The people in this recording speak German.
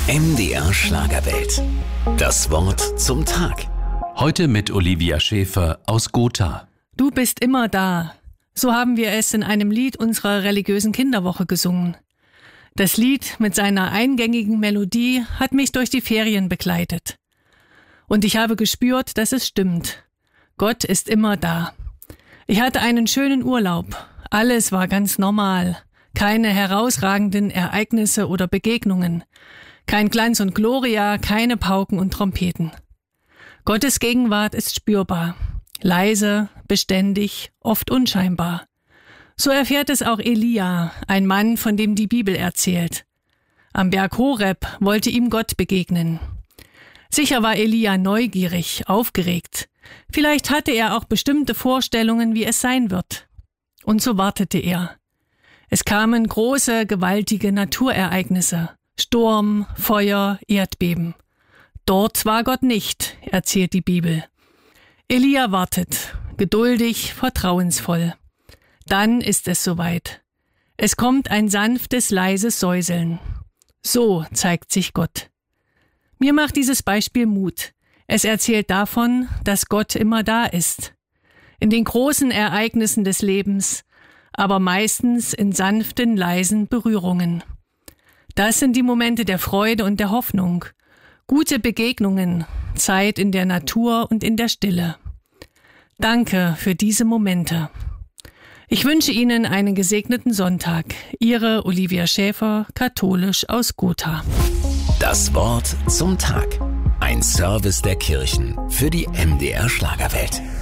MDR Schlagerwelt. Das Wort zum Tag. Heute mit Olivia Schäfer aus Gotha. Du bist immer da. So haben wir es in einem Lied unserer religiösen Kinderwoche gesungen. Das Lied mit seiner eingängigen Melodie hat mich durch die Ferien begleitet. Und ich habe gespürt, dass es stimmt. Gott ist immer da. Ich hatte einen schönen Urlaub. Alles war ganz normal. Keine herausragenden Ereignisse oder Begegnungen. Kein Glanz und Gloria, keine Pauken und Trompeten. Gottes Gegenwart ist spürbar. Leise, beständig, oft unscheinbar. So erfährt es auch Elia, ein Mann, von dem die Bibel erzählt. Am Berg Horeb wollte ihm Gott begegnen. Sicher war Elia neugierig, aufgeregt. Vielleicht hatte er auch bestimmte Vorstellungen, wie es sein wird. Und so wartete er. Es kamen große, gewaltige Naturereignisse. Sturm, Feuer, Erdbeben. Dort war Gott nicht, erzählt die Bibel. Elia wartet, geduldig, vertrauensvoll. Dann ist es soweit. Es kommt ein sanftes, leises Säuseln. So zeigt sich Gott. Mir macht dieses Beispiel Mut. Es erzählt davon, dass Gott immer da ist. In den großen Ereignissen des Lebens, aber meistens in sanften, leisen Berührungen. Das sind die Momente der Freude und der Hoffnung. Gute Begegnungen, Zeit in der Natur und in der Stille. Danke für diese Momente. Ich wünsche Ihnen einen gesegneten Sonntag. Ihre Olivia Schäfer, katholisch aus Gotha. Das Wort zum Tag. Ein Service der Kirchen für die MDR Schlagerwelt.